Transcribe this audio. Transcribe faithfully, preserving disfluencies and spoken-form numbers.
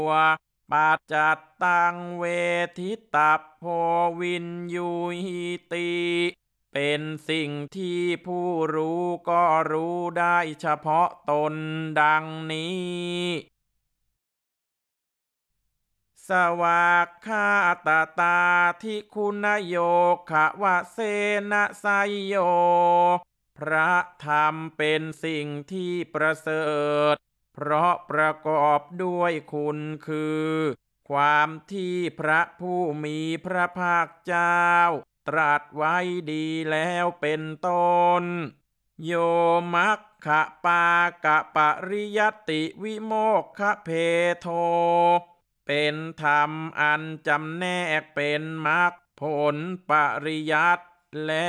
ปัจจัตตังเวทิตัพโพวินยูหิติเป็นสิ่งที่ผู้รู้ก็รู้ได้เฉพาะตนดังนี้สวากขาตาตาทิคุณโยขะวะเสนะไสยโยพระธรรมเป็นสิ่งที่ประเสริฐเพราะประกอบด้วยคุณคือความที่พระผู้มีพระภาคเจ้าตรัสไว้ดีแล้วเป็นต้นโยมัคคะปากะปริยัตติวิโมกขเพโทเป็นธรรมอันจำแนกเป็นมรรคผลปริยัติและ